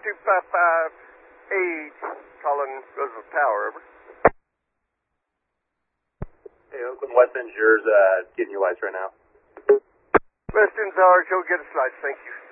255-8, calling Roosevelt Tower, over. Hey, Oakland West Engineers, getting you lights right now. West Ends are, go get us lights, thank you.